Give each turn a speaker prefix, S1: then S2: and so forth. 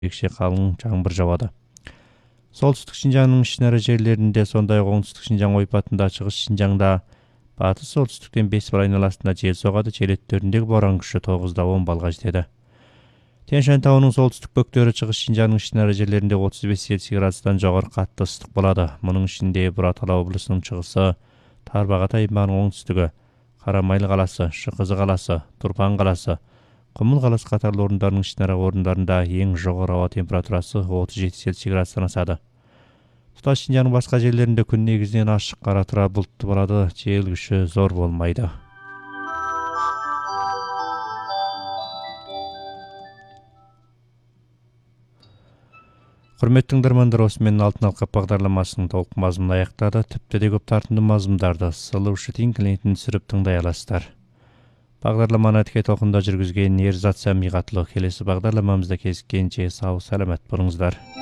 S1: ерекше қалың жаңбыр жауады. Солтүстік Шинжаңның ішінара жерлерінде, сондай-ақ оңтүстік Шинжаң ойпатында, шығыс Шинжаңда, батыс солтүстіктен 5 бар айналасында жел соғады. Жел өттеріндегі боран күші 9-10 балға жетеді. Тянь-Шань тауының солтүстік бөктері, шығыс Шинжаңның ішінара жерлерінде 35 Цельсий градустан жоғары қатты ыстық болады. Мұның ішінде Бұратала облысының шығысы, Тарбағатай аймағының оңтүстігі, Қарамайлы қаласы, Шықызы қаласы, Тұрпан қаласы, Құмыл қаласы қатарлы орындарының ішінара орындарында ең жоғары ауа температурасы 37 Цельсий градустан асады. Тұтас Шинжаңның басқа жерлерінде күн негізінен ашық, қара тұра бұлтты болады, жел күші зор болмайды. Құрметті тыңдармандар, осымен алтын алқа бағдарламасының толық мазмұнын аяқтады. Тіпті де көп тартымды мазмұндарды Сұлушы клиентін түсіріп тыңдай аласыздар. Бағдарламаны тіке толқында жүргізген Ерзат Сәмиғатұлы. Келесі бағдарламамызда кездескенше сау саламат болыңыздар.